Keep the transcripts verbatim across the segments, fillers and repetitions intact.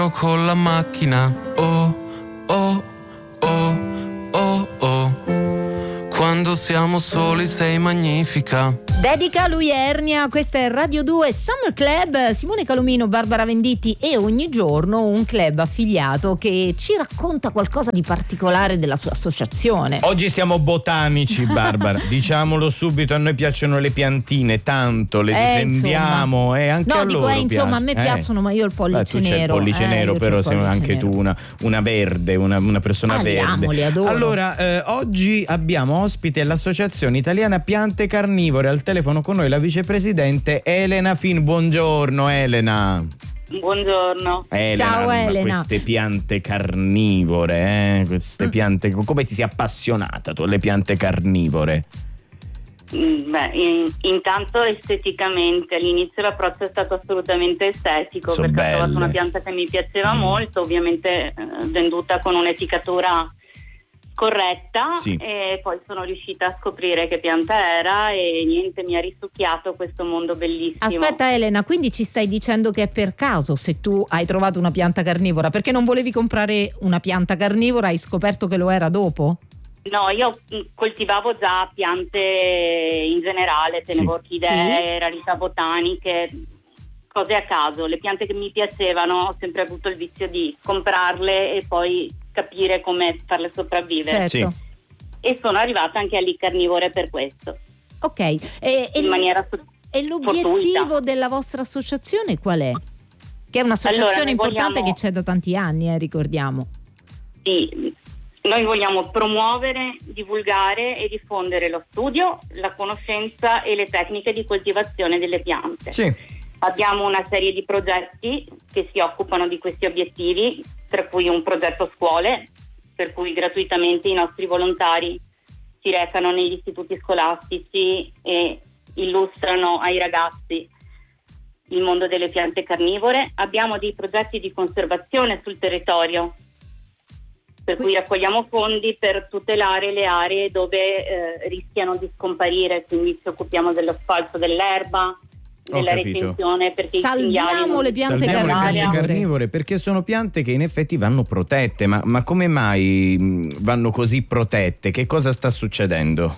con la macchina. Oh, oh, oh, oh, oh. Quando siamo soli sei magnifica. Dedica lui Ernia, questa è Radio due Summer Club, Simone Calomino, Barbara Venditti e ogni giorno un club affiliato che ci racconta qualcosa di particolare della sua associazione. Oggi siamo botanici, Barbara, diciamolo subito, a noi piacciono le piantine tanto, le eh, difendiamo e anche no, a dico, loro eh, insomma, a me piace. piacciono, eh. ma io il pollice Beh, tu nero. C'è il pollice eh, nero, però sei anche nero. tu una, una verde, una, una persona ah, verde. Li amo, li adoro. Allora, eh, oggi abbiamo ospite l'Associazione Italiana Piante Carnivore, al telefono con noi la vicepresidente Elena Fin. Buongiorno Elena. Buongiorno. Elena, Ciao Elena. Queste piante carnivore, eh? queste mm. piante, come ti sei appassionata tu alle piante carnivore? Beh, in, intanto esteticamente all'inizio l'approccio è stato assolutamente estetico, So perché belle. ho trovato una pianta che mi piaceva mm. molto, ovviamente eh, venduta con un'etichettatura corretta, sì. E poi sono riuscita a scoprire che pianta era e niente, mi ha risucchiato questo mondo bellissimo. Aspetta Elena, quindi ci stai dicendo che è per caso se tu hai trovato una pianta carnivora, perché non volevi comprare una pianta carnivora, hai scoperto che lo era dopo? No, io coltivavo già piante in generale, tenevo sì. orchidee, sì. rarità botaniche, cose a caso. Le piante che mi piacevano ho sempre avuto il vizio di comprarle e poi capire come farle sopravvivere. Certo. Sì. E sono arrivata anche alle carnivore per questo. Ok, e, e, in maniera so- e l'obiettivo fortuita. della vostra associazione qual è? Che è un'associazione allora, importante vogliamo... che c'è da tanti anni, eh, ricordiamo. Sì, noi vogliamo promuovere, divulgare e diffondere lo studio, la conoscenza e le tecniche di coltivazione delle piante. Sì. Abbiamo una serie di progetti che si occupano di questi obiettivi, tra cui un progetto scuole, per cui gratuitamente i nostri volontari si recano negli istituti scolastici e illustrano ai ragazzi il mondo delle piante carnivore. Abbiamo dei progetti di conservazione sul territorio, per cui raccogliamo fondi per tutelare le aree dove eh, rischiano di scomparire, quindi ci occupiamo dello sfalcio dell'erba, della recinzione, perché salviamo i le piante Salviamo carnivore. le piante carnivore perché sono piante che in effetti vanno protette, ma, ma come mai mh, vanno così protette? Che cosa sta succedendo?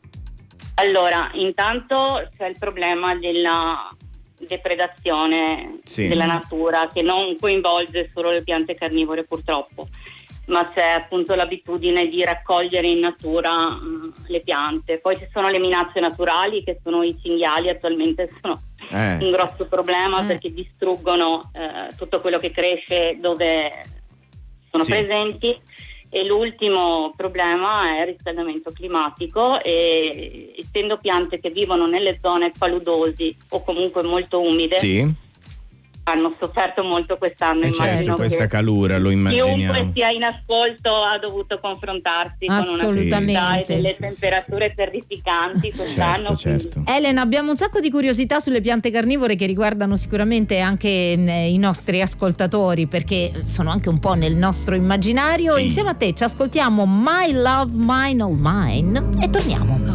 Allora, intanto c'è il problema della depredazione sì. della natura, che non coinvolge solo le piante carnivore purtroppo, ma c'è appunto l'abitudine di raccogliere in natura uh, le piante. Poi ci sono le minacce naturali, che sono i cinghiali, attualmente sono eh. un grosso problema, eh. perché distruggono uh, tutto quello che cresce dove sono sì. presenti. E l'ultimo problema è il riscaldamento climatico, e essendo piante che vivono nelle zone paludosi o comunque molto umide, sì. hanno sofferto molto quest'anno. Eh certo, questa che calura, lo immaginiamo. Chiunque sia in ascolto ha dovuto confrontarsi con una Assolutamente. siccità e delle Sì, sì, temperature sì, sì. terrificanti quest'anno. Certo, certo. Elena, abbiamo un sacco di curiosità sulle piante carnivore che riguardano sicuramente anche eh, i nostri ascoltatori, perché sono anche un po' nel nostro immaginario. Sì. Insieme a te ci ascoltiamo My Love Mine All Mine e torniamo.